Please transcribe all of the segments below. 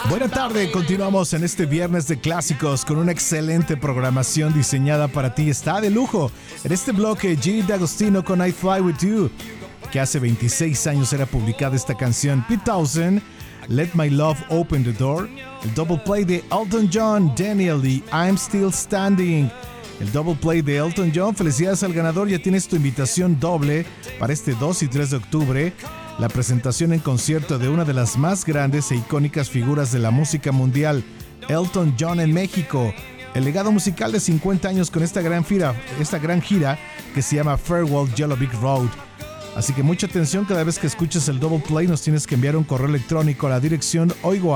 Buena tarde, continuamos en este viernes de clásicos con una excelente programación diseñada para ti. Está de lujo en este bloque Gigi D'Agostino con I Fly With You, que hace 26 años era publicada esta canción. Pete Townshend, Let My Love Open the Door. El double play de Elton John, Daniel y I'm Still Standing. El double play de Elton John, felicidades al ganador, ya tienes tu invitación doble para este 2 y 3 de octubre. La presentación en concierto de una de las más grandes e icónicas figuras de la música mundial, Elton John en México. El legado musical de 50 años con esta gran gira que se llama Farewell Yellow Brick Road. Así que mucha atención, cada vez que escuches el double play nos tienes que enviar un correo electrónico a la dirección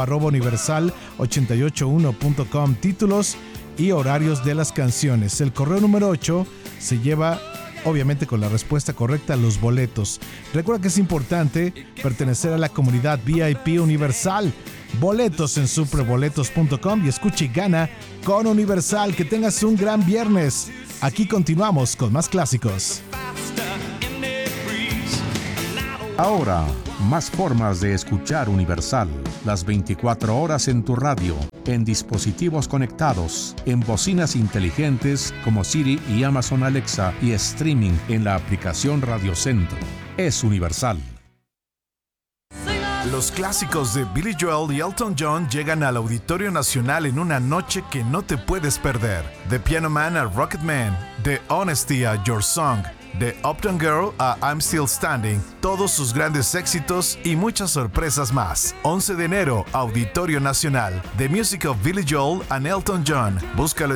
oigo@universal881.com, títulos y horarios de las canciones. El correo número 8 se lleva, obviamente con la respuesta correcta, los boletos. Recuerda que es importante pertenecer a la comunidad VIP Universal. Boletos en superboletos.com y escucha y gana con Universal. Que tengas un gran viernes. Aquí continuamos con más clásicos. Ahora, más formas de escuchar Universal. Las 24 horas en tu radio, en dispositivos conectados, en bocinas inteligentes como Siri y Amazon Alexa y streaming en la aplicación Radio Centro. Es Universal. Los clásicos de Billy Joel y Elton John llegan al Auditorio Nacional en una noche que no te puedes perder. De Piano Man a Rocket Man, de Honesty a Your Song, de Uptown Girl a I'm Still Standing, todos sus grandes éxitos y muchas sorpresas más. 11 de enero, Auditorio Nacional, The Music of Billy Joel and Elton John. Búscalo